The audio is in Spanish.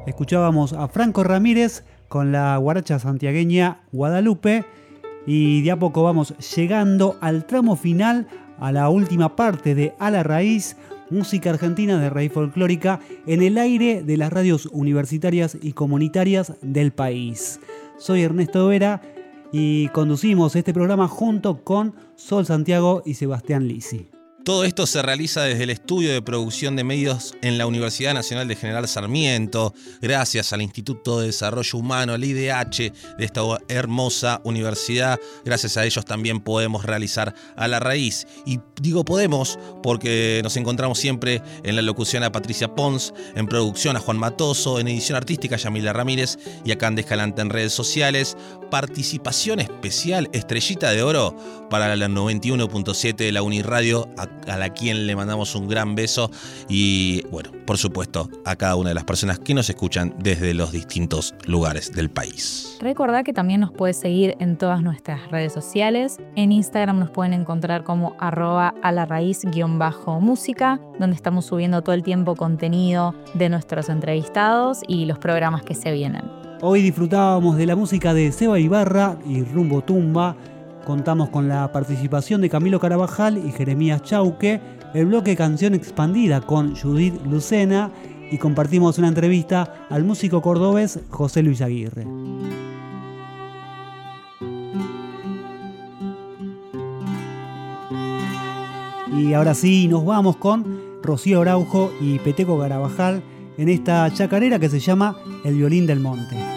Escuchábamos a Franco Ramírez con la guaracha santiagueña Guadalupe y de a poco vamos llegando al tramo final, a la última parte de A la Raíz, música argentina de raíz folclórica en el aire de las radios universitarias y comunitarias del país. Soy Ernesto Vera y conducimos este programa junto con Sol Santiago y Sebastián Lisi. Todo esto se realiza desde el estudio de producción de medios en la Universidad Nacional de General Sarmiento, gracias al Instituto de Desarrollo Humano, el IDH, de esta hermosa universidad. Gracias a ellos también podemos realizar A la Raíz. Y digo podemos porque nos encontramos siempre en la locución a Patricia Pons, en producción a Juan Matoso, en edición artística a Yamila Ramírez y a Cande Escalante en redes sociales. Participación especial, estrellita de oro para la 91.7 de la Uniradio, a la quien le mandamos un gran beso y, bueno, por supuesto, a cada una de las personas que nos escuchan desde los distintos lugares del país. Recordá que también nos puedes seguir en todas nuestras redes sociales. En Instagram nos pueden encontrar como @alarraiz_música, donde estamos subiendo todo el tiempo contenido de nuestros entrevistados y los programas que se vienen. Hoy disfrutábamos de la música de Seba Ibarra y Rumbo Tumba. Contamos con la participación de Camilo Carabajal y Jeremías Chauque, el bloque Canción Expandida con Judith Lucena y compartimos una entrevista al músico cordobés José Luis Aguirre. Y ahora sí, nos vamos con Rocío Araujo y Peteco Carabajal en esta chacarera que se llama El Violín del Monte.